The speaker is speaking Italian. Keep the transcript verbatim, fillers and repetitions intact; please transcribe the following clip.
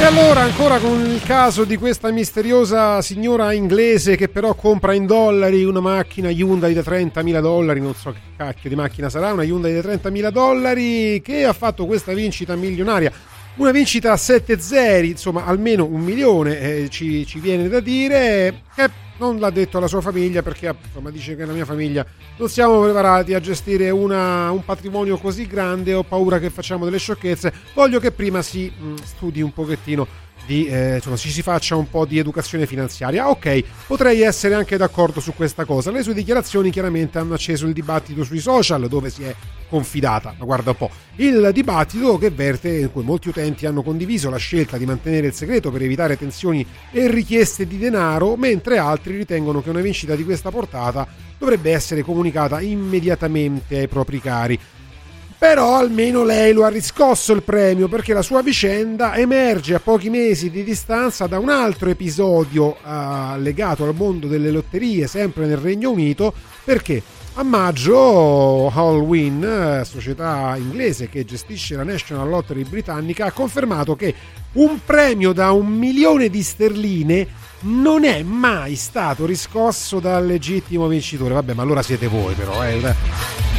allora ancora con il caso di questa misteriosa signora inglese che però compra in dollari una macchina Hyundai da trentamila dollari, non so che cacchio di macchina sarà, una Hyundai da trentamila dollari, che ha fatto questa vincita milionaria, una vincita a sette zeri, insomma almeno un milione, eh, ci, ci viene da dire, che non l'ha detto alla sua famiglia perché insomma dice che la mia famiglia non siamo preparati a gestire una, un patrimonio così grande, ho paura che facciamo delle sciocchezze, voglio che prima si mh, studi un pochettino di, eh, insomma si, si faccia un po' di educazione finanziaria. Ok, potrei essere anche d'accordo su questa cosa. Le sue dichiarazioni chiaramente hanno acceso il dibattito sui social dove si è confidata, ma guarda un po', il dibattito che verte in cui molti utenti hanno condiviso la scelta di mantenere il segreto per evitare tensioni e richieste di denaro, mentre altri ritengono che una vincita di questa portata dovrebbe essere comunicata immediatamente ai propri cari. Però almeno lei lo ha riscosso il premio, perché la sua vicenda emerge a pochi mesi di distanza da un altro episodio uh, legato al mondo delle lotterie, sempre nel Regno Unito, perché a maggio Halloween, società inglese che gestisce la National Lottery britannica, ha confermato che un premio da un milione di sterline non è mai stato riscosso dal legittimo vincitore. Vabbè, ma allora siete voi però, eh.